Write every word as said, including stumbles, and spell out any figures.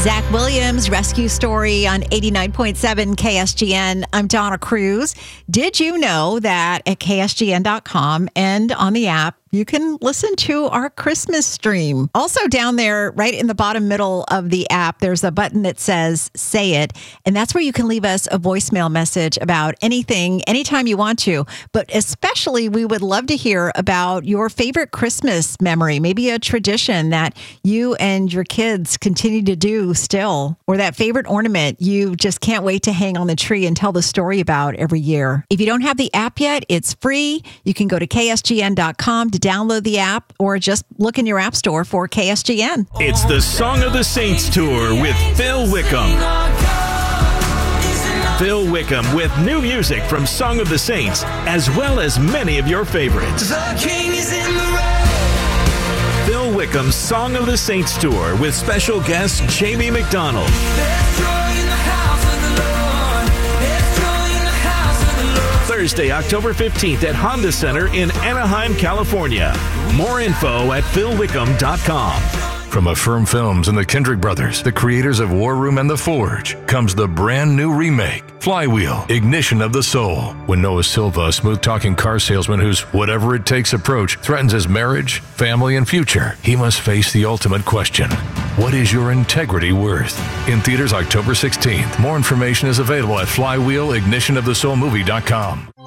Zach Williams, Rescue Story on eighty-nine point seven K S G N. I'm Donna Cruz. Did you know that at K S G N dot com and on the app, you can listen to our Christmas stream? Also down there, right in the bottom middle of the app, there's a button that says Say It. And that's where you can leave us a voicemail message about anything, anytime you want to. But especially, we would love to hear about your favorite Christmas memory, maybe a tradition that you and your kids continue to do still, or that favorite ornament you just can't wait to hang on the tree and tell the story about every year. If you don't have the app yet, it's free. You can go to K S G N dot com to download the app, or just look in your app store for K S G N. It's the Song of the Saints Tour with Phil Wickham. Phil Wickham with new music from Song of the Saints, as well as many of your favorites. The King is in the rain. Phil Wickham's Song of the Saints Tour with special guest Jamie McDonald. Thursday, October fifteenth at Honda Center in Anaheim, California. More info at phil wickham dot com. From Affirm Films and the Kendrick Brothers, the creators of War Room and The Forge, comes the brand new remake, Flywheel, Ignition of the Soul. When Noah Silva, a smooth-talking car salesman whose whatever-it-takes approach threatens his marriage, family, and future, he must face the ultimate question. What is your integrity worth? In theaters October sixteenth. More information is available at flywheel ignition of the soul movie dot com.